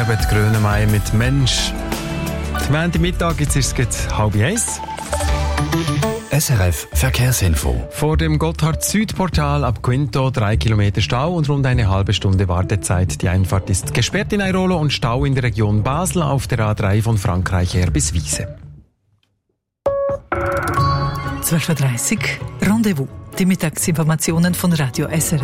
Herbert Grönemeyer mit Mensch. Zum Ende Mittag jetzt ist es 12:30. SRF Verkehrsinfo. Vor dem Gotthard-Süd-Portal ab Quinto 3 Kilometer Stau und rund eine halbe Stunde Wartezeit. Die Einfahrt ist gesperrt in Airolo und Stau in der Region Basel auf der A3 von Frankreich her bis Wiese. 12:30 Uhr, Rendezvous. Die Mittagsinformationen von Radio SRF.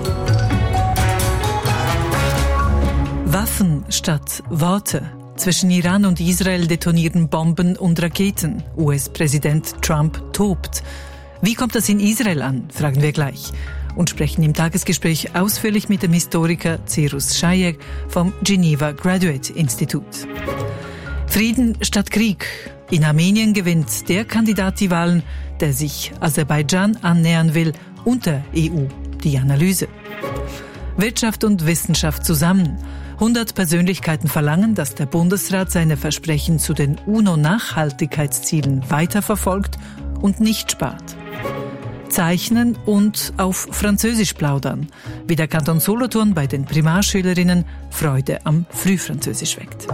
Waffen statt Worte. Zwischen Iran und Israel detonieren Bomben und Raketen. US-Präsident Trump tobt. Wie kommt das in Israel an, fragen wir gleich. Und sprechen im Tagesgespräch ausführlich mit dem Historiker Cyrus Schaier vom Geneva Graduate Institute. Frieden statt Krieg. In Armenien gewinnt der Kandidat die Wahlen, der sich Aserbaidschan annähern will, und der EU. Die Analyse. Wirtschaft und Wissenschaft zusammen. 100 Persönlichkeiten verlangen, dass der Bundesrat seine Versprechen zu den UNO-Nachhaltigkeitszielen weiterverfolgt und nicht spart. Zeichnen und auf Französisch plaudern, wie der Kanton Solothurn bei den Primarschülerinnen Freude am Frühfranzösisch weckt.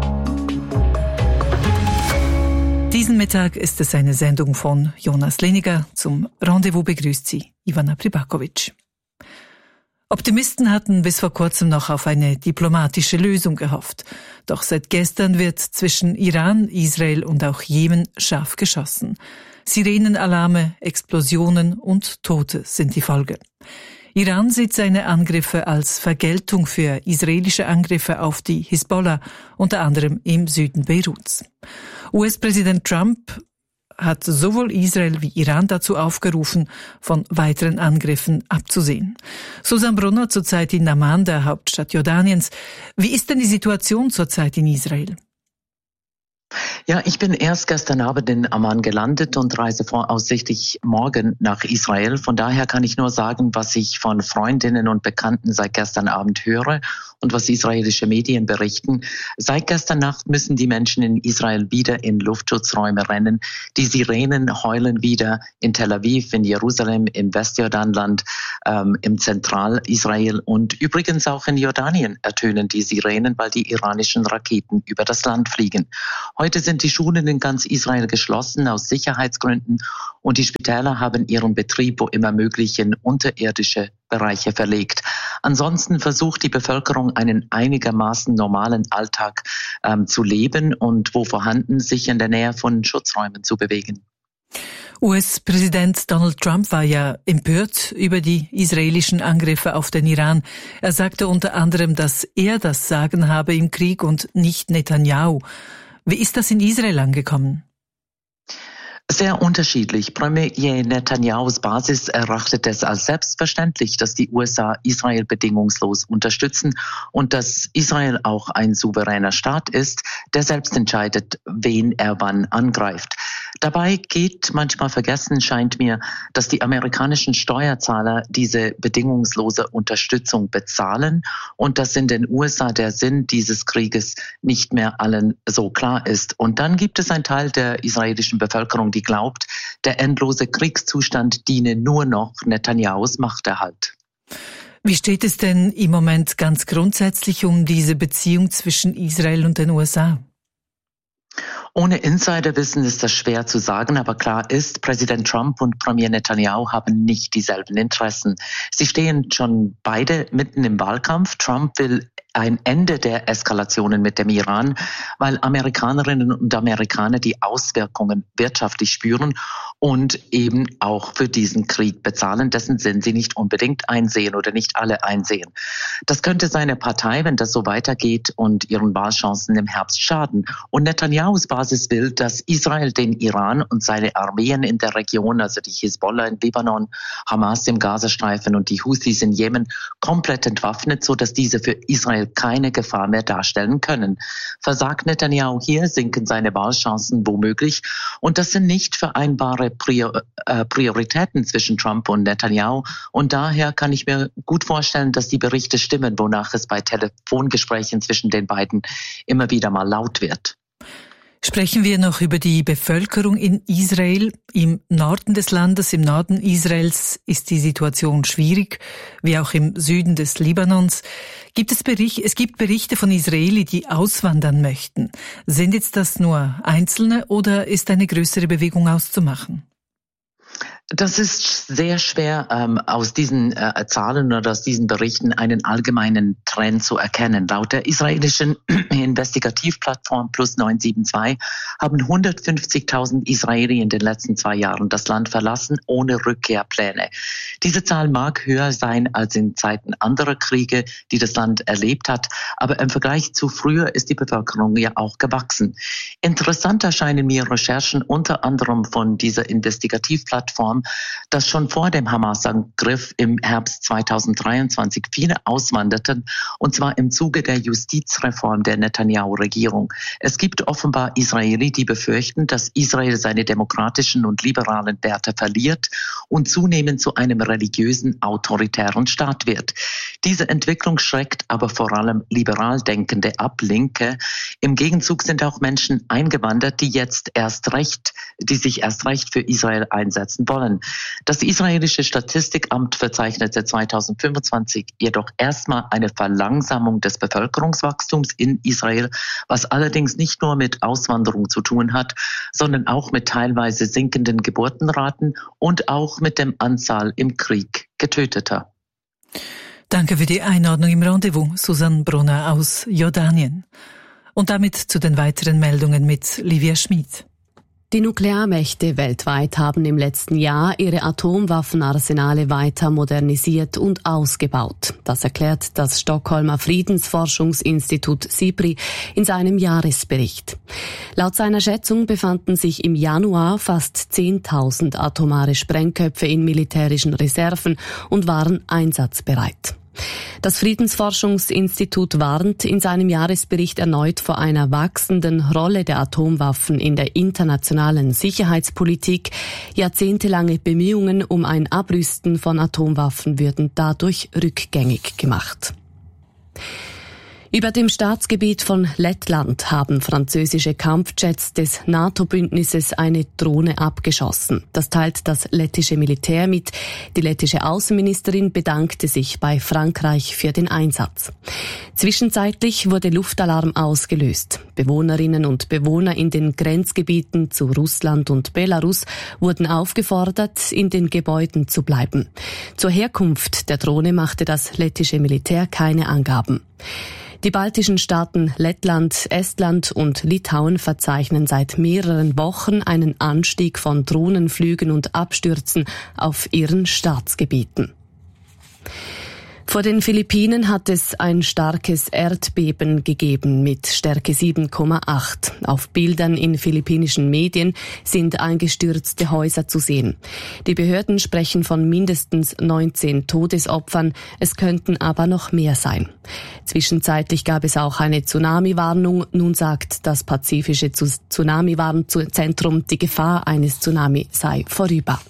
Diesen Mittag ist es eine Sendung von Jonas Leniger. Zum Rendezvous begrüßt sie Ivana Pribakovic. Optimisten hatten bis vor kurzem noch auf eine diplomatische Lösung gehofft. Doch seit gestern wird zwischen Iran, Israel und auch Jemen scharf geschossen. Sirenenalarme, Explosionen und Tote sind die Folge. Iran sieht seine Angriffe als Vergeltung für israelische Angriffe auf die Hisbollah, unter anderem im Süden Beiruts. US-Präsident Trump hat sowohl Israel wie Iran dazu aufgerufen, von weiteren Angriffen abzusehen. Susan Brunner zurzeit in Amman, der Hauptstadt Jordaniens. Wie ist denn die Situation zurzeit in Israel? Ja, ich bin erst gestern Abend in Amman gelandet und reise voraussichtlich morgen nach Israel. Von daher kann ich nur sagen, was ich von Freundinnen und Bekannten seit gestern Abend höre und was israelische Medien berichten. Seit gestern Nacht müssen die Menschen in Israel wieder in Luftschutzräume rennen. Die Sirenen heulen wieder in Tel Aviv, in Jerusalem, im Westjordanland, im Zentralisrael und übrigens auch in Jordanien ertönen die Sirenen, weil die iranischen Raketen über das Land fliegen. Heute sind die Schulen in ganz Israel geschlossen aus Sicherheitsgründen und die Spitäler haben ihren Betrieb wo immer möglich in unterirdische Bereiche verlegt. Ansonsten versucht die Bevölkerung einen einigermaßen normalen Alltag zu leben und wo vorhanden sich in der Nähe von Schutzräumen zu bewegen. US-Präsident Donald Trump war ja empört über die israelischen Angriffe auf den Iran. Er sagte unter anderem, dass er das Sagen habe im Krieg und nicht Netanyahu. Wie ist das in Israel angekommen? Sehr unterschiedlich. Premier Netanyahus Basis erachtet es als selbstverständlich, dass die USA Israel bedingungslos unterstützen und dass Israel auch ein souveräner Staat ist, der selbst entscheidet, wen er wann angreift. Dabei geht manchmal vergessen, scheint mir, dass die amerikanischen Steuerzahler diese bedingungslose Unterstützung bezahlen und dass in den USA der Sinn dieses Krieges nicht mehr allen so klar ist. Und dann gibt es einen Teil der israelischen Bevölkerung, die glaubt, der endlose Kriegszustand diene nur noch Netanyahus Machterhalt. Wie steht es denn im Moment ganz grundsätzlich um diese Beziehung zwischen Israel und den USA? Ohne Insiderwissen ist das schwer zu sagen, aber klar ist, Präsident Trump und Premier Netanyahu haben nicht dieselben Interessen. Sie stehen schon beide mitten im Wahlkampf. Trump will ein Ende der Eskalationen mit dem Iran, weil Amerikanerinnen und Amerikaner die Auswirkungen wirtschaftlich spüren und eben auch für diesen Krieg bezahlen, dessen Sinn sie nicht unbedingt einsehen oder nicht alle einsehen. Das könnte seine Partei, wenn das so weitergeht, und ihren Wahlchancen im Herbst schaden. Und Netanyahus Basis will, dass Israel den Iran und seine Armeen in der Region, also die Hisbollah in Libanon, Hamas im Gazastreifen und die Houthis in Jemen, komplett entwaffnet, sodass diese für Israel keine Gefahr mehr darstellen können. Versagt Netanyahu hier, sinken seine Wahlchancen womöglich. Und das sind nicht vereinbare Prioritäten zwischen Trump und Netanyahu. Und daher kann ich mir gut vorstellen, dass die Berichte stimmen, wonach es bei Telefongesprächen zwischen den beiden immer wieder mal laut wird. Sprechen wir noch über die Bevölkerung in Israel. Im Norden des Landes, im Norden Israels, ist die Situation schwierig, wie auch im Süden des Libanons. Es gibt Berichte von Israeli, die auswandern möchten. Sind jetzt das nur Einzelne oder ist eine größere Bewegung auszumachen? Das ist sehr schwer, aus diesen Zahlen oder aus diesen Berichten einen allgemeinen Trend zu erkennen. Laut der israelischen Investigativplattform Plus 972 haben 150.000 Israeli in den letzten 2 Jahren das Land verlassen, ohne Rückkehrpläne. Diese Zahl mag höher sein als in Zeiten anderer Kriege, die das Land erlebt hat, aber im Vergleich zu früher ist die Bevölkerung ja auch gewachsen. Interessant erscheinen mir Recherchen unter anderem von dieser Investigativplattform, dass schon vor dem Hamas-Angriff im Herbst 2023 viele auswanderten, und zwar im Zuge der Justizreform der Netanyahu-Regierung. Es gibt offenbar Israeli, die befürchten, dass Israel seine demokratischen und liberalen Werte verliert und zunehmend zu einem religiösen, autoritären Staat wird. Diese Entwicklung schreckt aber vor allem liberal Denkende ab, Linke. Im Gegenzug sind auch Menschen eingewandert, die sich erst recht für Israel einsetzen wollen. Das israelische Statistikamt verzeichnete 2025 jedoch erstmal eine Verlangsamung des Bevölkerungswachstums in Israel, was allerdings nicht nur mit Auswanderung zu tun hat, sondern auch mit teilweise sinkenden Geburtenraten und auch mit der Anzahl im Krieg Getöteter. Danke für die Einordnung im Rendezvous, Susanne Brunner aus Jordanien. Und damit zu den weiteren Meldungen mit Livia Schmid. Die Nuklearmächte weltweit haben im letzten Jahr ihre Atomwaffenarsenale weiter modernisiert und ausgebaut. Das erklärt das Stockholmer Friedensforschungsinstitut SIPRI in seinem Jahresbericht. Laut seiner Schätzung befanden sich im Januar fast 10.000 atomare Sprengköpfe in militärischen Reserven und waren einsatzbereit. Das Friedensforschungsinstitut warnt in seinem Jahresbericht erneut vor einer wachsenden Rolle der Atomwaffen in der internationalen Sicherheitspolitik. Jahrzehntelange Bemühungen um ein Abrüsten von Atomwaffen würden dadurch rückgängig gemacht. Über dem Staatsgebiet von Lettland haben französische Kampfjets des NATO-Bündnisses eine Drohne abgeschossen. Das teilt das lettische Militär mit. Die lettische Außenministerin bedankte sich bei Frankreich für den Einsatz. Zwischenzeitlich wurde Luftalarm ausgelöst. Bewohnerinnen und Bewohner in den Grenzgebieten zu Russland und Belarus wurden aufgefordert, in den Gebäuden zu bleiben. Zur Herkunft der Drohne machte das lettische Militär keine Angaben. Die baltischen Staaten Lettland, Estland und Litauen verzeichnen seit mehreren Wochen einen Anstieg von Drohnenflügen und Abstürzen auf ihren Staatsgebieten. Vor den Philippinen hat es ein starkes Erdbeben gegeben mit Stärke 7,8. Auf Bildern in philippinischen Medien sind eingestürzte Häuser zu sehen. Die Behörden sprechen von mindestens 19 Todesopfern, es könnten aber noch mehr sein. Zwischenzeitlich gab es auch eine Tsunami-Warnung. Nun sagt das pazifische Tsunami-Warnzentrum, die Gefahr eines Tsunami sei vorüber.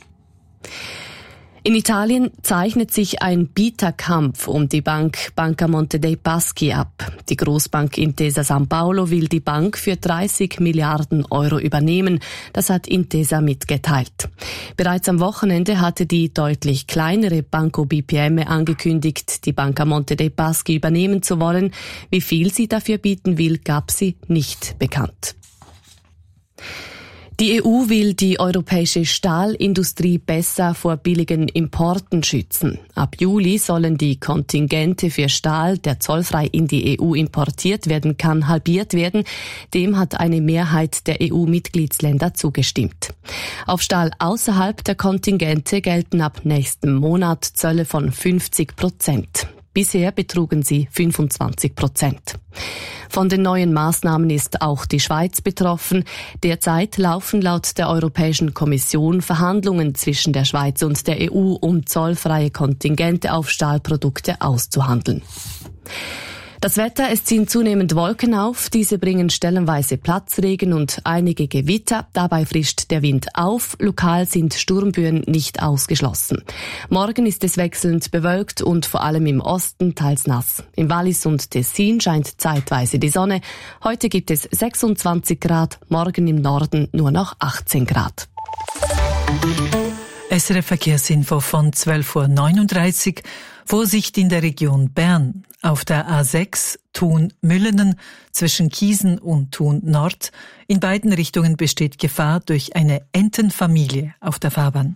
In Italien zeichnet sich ein Bieterkampf um die Banca Monte dei Paschi ab. Die Großbank Intesa Sanpaolo will die Bank für 30 Milliarden Euro übernehmen. Das hat Intesa mitgeteilt. Bereits am Wochenende hatte die deutlich kleinere Banco BPM angekündigt, die Banca Monte dei Paschi übernehmen zu wollen. Wie viel sie dafür bieten will, gab sie nicht bekannt. Die EU will die europäische Stahlindustrie besser vor billigen Importen schützen. Ab Juli sollen die Kontingente für Stahl, der zollfrei in die EU importiert werden kann, halbiert werden. Dem hat eine Mehrheit der EU-Mitgliedsländer zugestimmt. Auf Stahl außerhalb der Kontingente gelten ab nächstem Monat Zölle von 50%. Bisher betrugen sie 25%. Von den neuen Maßnahmen ist auch die Schweiz betroffen. Derzeit laufen laut der Europäischen Kommission Verhandlungen zwischen der Schweiz und der EU, um zollfreie Kontingente auf Stahlprodukte auszuhandeln. Das Wetter, es ziehen zunehmend Wolken auf. Diese bringen stellenweise Platzregen und einige Gewitter. Dabei frischt der Wind auf. Lokal sind Sturmböen nicht ausgeschlossen. Morgen ist es wechselnd bewölkt und vor allem im Osten teils nass. Im Wallis und Tessin scheint zeitweise die Sonne. Heute gibt es 26 Grad, morgen im Norden nur noch 18 Grad. SRF Verkehrsinfo von 12.39 Uhr. Vorsicht in der Region Bern. Auf der A6 Thun-Müllenen zwischen Kiesen und Thun Nord. In beiden Richtungen besteht Gefahr durch eine Entenfamilie auf der Fahrbahn.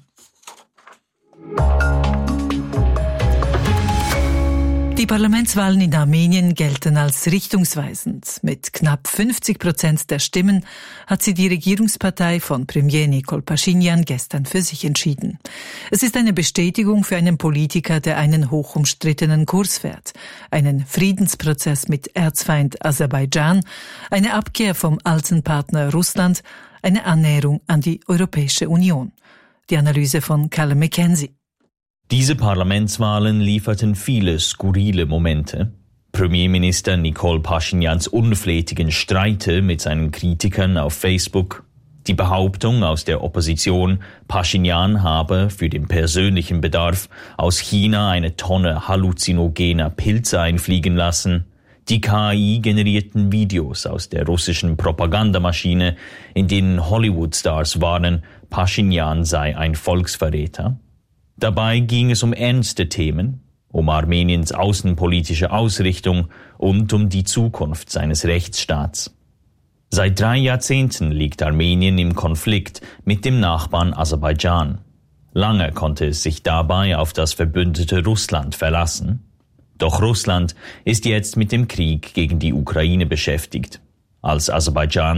Die Parlamentswahlen in Armenien gelten als richtungsweisend. Mit knapp 50% der Stimmen hat sie die Regierungspartei von Premier Nikol Paschinjan gestern für sich entschieden. Es ist eine Bestätigung für einen Politiker, der einen hochumstrittenen Kurs fährt. Einen Friedensprozess mit Erzfeind Aserbaidschan, eine Abkehr vom alten Partner Russland, eine Annäherung an die Europäische Union. Die Analyse von Callum McKenzie. Diese Parlamentswahlen lieferten viele skurrile Momente. Premierminister Nikol Paschinjans unflätigen Streite mit seinen Kritikern auf Facebook, die Behauptung aus der Opposition, Paschinjan habe für den persönlichen Bedarf aus China eine Tonne halluzinogener Pilze einfliegen lassen, die KI-generierten Videos aus der russischen Propagandamaschine, in denen Hollywood-Stars warnen, Paschinjan sei ein Volksverräter. Dabei ging es um ernste Themen, um Armeniens außenpolitische Ausrichtung und um die Zukunft seines Rechtsstaats. Seit 3 Jahrzehnten liegt Armenien im Konflikt mit dem Nachbarn Aserbaidschan. Lange konnte es sich dabei auf das verbündete Russland verlassen. Doch Russland ist jetzt mit dem Krieg gegen die Ukraine beschäftigt. Als Aserbaidschan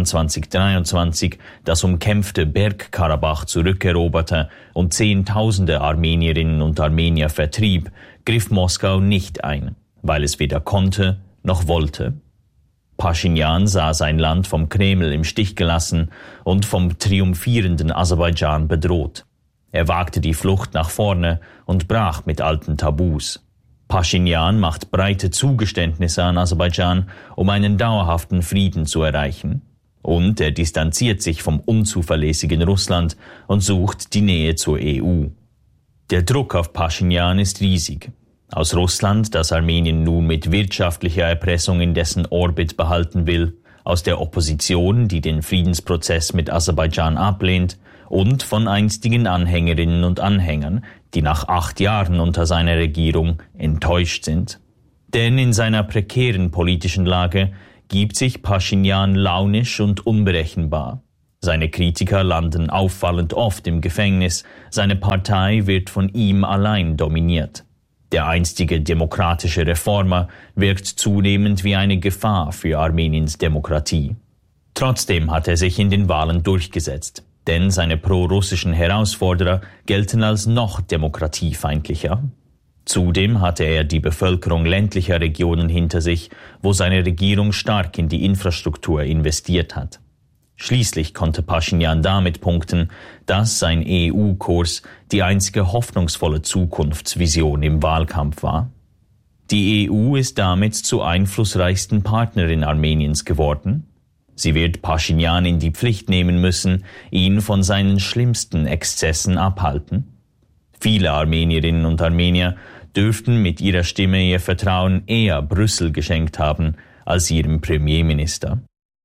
2023 das umkämpfte Bergkarabach zurückeroberte und Zehntausende Armenierinnen und Armenier vertrieb, griff Moskau nicht ein, weil es weder konnte noch wollte. Paschinjan sah sein Land vom Kreml im Stich gelassen und vom triumphierenden Aserbaidschan bedroht. Er wagte die Flucht nach vorne und brach mit alten Tabus. Paschinjan macht breite Zugeständnisse an Aserbaidschan, um einen dauerhaften Frieden zu erreichen. Und er distanziert sich vom unzuverlässigen Russland und sucht die Nähe zur EU. Der Druck auf Paschinjan ist riesig. Aus Russland, das Armenien nun mit wirtschaftlicher Erpressung in dessen Orbit behalten will, aus der Opposition, die den Friedensprozess mit Aserbaidschan ablehnt, und von einstigen Anhängerinnen und Anhängern, die nach 8 Jahren unter seiner Regierung enttäuscht sind. Denn in seiner prekären politischen Lage gibt sich Paschinjan launisch und unberechenbar. Seine Kritiker landen auffallend oft im Gefängnis, seine Partei wird von ihm allein dominiert. Der einstige demokratische Reformer wirkt zunehmend wie eine Gefahr für Armeniens Demokratie. Trotzdem hat er sich in den Wahlen durchgesetzt. Denn seine pro-russischen Herausforderer gelten als noch demokratiefeindlicher. Zudem hatte er die Bevölkerung ländlicher Regionen hinter sich, wo seine Regierung stark in die Infrastruktur investiert hat. Schließlich konnte Paschinjan damit punkten, dass sein EU-Kurs die einzige hoffnungsvolle Zukunftsvision im Wahlkampf war. Die EU ist damit zur einflussreichsten Partnerin Armeniens geworden. Sie wird Paschinjan in die Pflicht nehmen müssen, ihn von seinen schlimmsten Exzessen abhalten. Viele Armenierinnen und Armenier dürften mit ihrer Stimme ihr Vertrauen eher Brüssel geschenkt haben als ihrem Premierminister.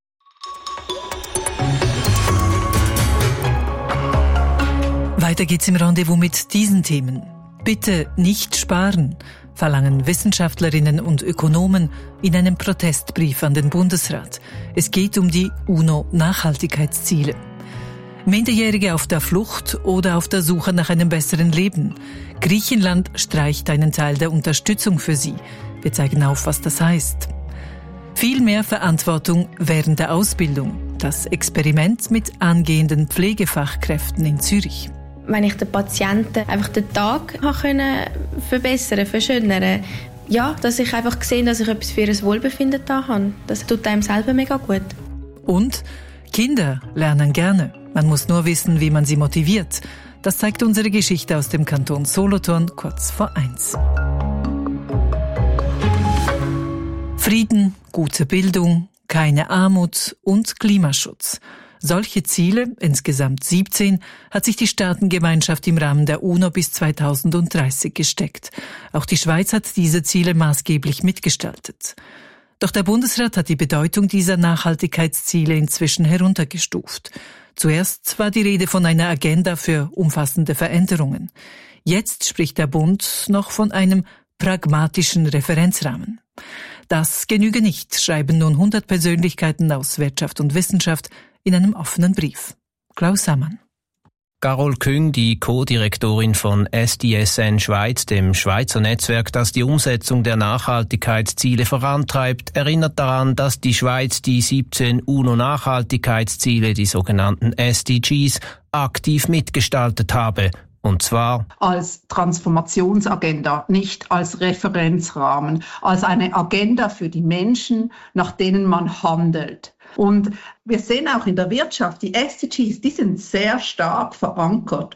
Weiter geht's im Rendezvous mit diesen Themen. Bitte nicht sparen, verlangen Wissenschaftlerinnen und Ökonomen in einem Protestbrief an den Bundesrat. Es geht um die UNO-Nachhaltigkeitsziele. Minderjährige auf der Flucht oder auf der Suche nach einem besseren Leben. Griechenland streicht einen Teil der Unterstützung für sie. Wir zeigen auf, was das heißt. Viel mehr Verantwortung während der Ausbildung. Das Experiment mit angehenden Pflegefachkräften in Zürich. Wenn ich den Patienten einfach den Tag verbessern, verschönern, ja, dass ich einfach sehe, dass ich etwas für ihr Wohlbefinden da habe. Das tut einem selber mega gut. Und Kinder lernen gerne. Man muss nur wissen, wie man sie motiviert. Das zeigt unsere Geschichte aus dem Kanton Solothurn kurz vor 1. Frieden, gute Bildung, keine Armut und Klimaschutz. Solche Ziele, insgesamt 17, hat sich die Staatengemeinschaft im Rahmen der UNO bis 2030 gesteckt. Auch die Schweiz hat diese Ziele maßgeblich mitgestaltet. Doch der Bundesrat hat die Bedeutung dieser Nachhaltigkeitsziele inzwischen heruntergestuft. Zuerst war die Rede von einer Agenda für umfassende Veränderungen. Jetzt spricht der Bund noch von einem pragmatischen Referenzrahmen. Das genüge nicht, schreiben nun 100 Persönlichkeiten aus Wirtschaft und Wissenschaft in einem offenen Brief. Klaus Sammann. Carol Küng, die Co-Direktorin von SDSN Schweiz, dem Schweizer Netzwerk, das die Umsetzung der Nachhaltigkeitsziele vorantreibt, erinnert daran, dass die Schweiz die 17 UNO-Nachhaltigkeitsziele, die sogenannten SDGs, aktiv mitgestaltet habe. Und zwar als Transformationsagenda, nicht als Referenzrahmen, als eine Agenda für die Menschen, nach denen man handelt. Und wir sehen auch in der Wirtschaft, die SDGs, die sind sehr stark verankert.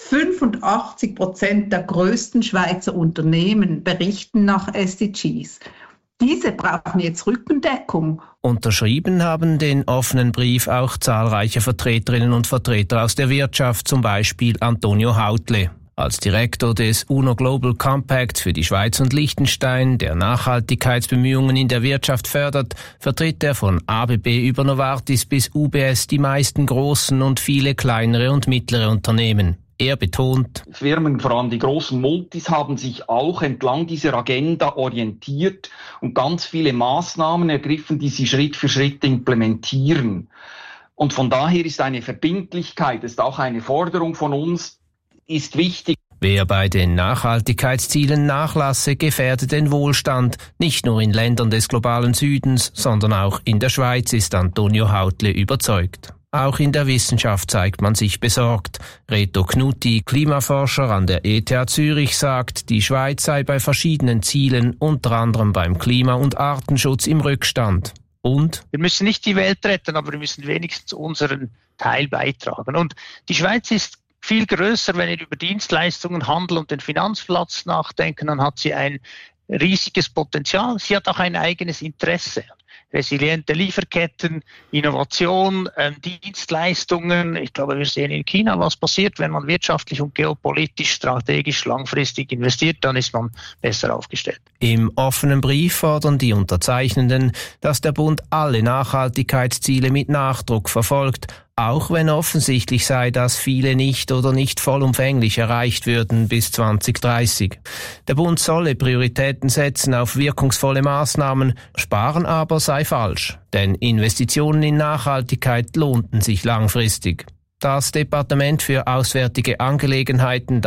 85% der größten Schweizer Unternehmen berichten nach SDGs. Diese brauchen jetzt Rückendeckung. Unterschrieben haben den offenen Brief auch zahlreiche Vertreterinnen und Vertreter aus der Wirtschaft, zum Beispiel Antonio Hautle. Als Direktor des UNO Global Compact für die Schweiz und Liechtenstein, der Nachhaltigkeitsbemühungen in der Wirtschaft fördert, vertritt er von ABB über Novartis bis UBS die meisten großen und viele kleinere und mittlere Unternehmen. Er betont, Firmen, vor allem die großen Multis, haben sich auch entlang dieser Agenda orientiert und ganz viele Maßnahmen ergriffen, die sie Schritt für Schritt implementieren. Und von daher ist eine Verbindlichkeit, ist auch eine Forderung von uns, ist wichtig. Wer bei den Nachhaltigkeitszielen nachlasse, gefährde den Wohlstand, nicht nur in Ländern des globalen Südens, sondern auch in der Schweiz, ist Antonio Hautle überzeugt. Auch in der Wissenschaft zeigt man sich besorgt. Reto Knutti, Klimaforscher an der ETH Zürich, sagt, die Schweiz sei bei verschiedenen Zielen, unter anderem beim Klima- und Artenschutz, im Rückstand. Und? Wir müssen nicht die Welt retten, aber wir müssen wenigstens unseren Teil beitragen. Und die Schweiz ist viel größer, wenn wir über Dienstleistungen, Handel und den Finanzplatz nachdenken, dann hat sie ein riesiges Potenzial. Sie hat auch ein eigenes Interesse. Resiliente Lieferketten, Innovation, Dienstleistungen. Ich glaube, wir sehen in China, was passiert, wenn man wirtschaftlich und geopolitisch, strategisch, langfristig investiert, dann ist man besser aufgestellt. Im offenen Brief fordern die Unterzeichnenden, dass der Bund alle Nachhaltigkeitsziele mit Nachdruck verfolgt, auch wenn offensichtlich sei, dass viele nicht oder nicht vollumfänglich erreicht würden bis 2030. Der Bund solle Prioritäten setzen auf wirkungsvolle Maßnahmen, sparen aber sei falsch, denn Investitionen in Nachhaltigkeit lohnten sich langfristig. Das Departement für Auswärtige Angelegenheiten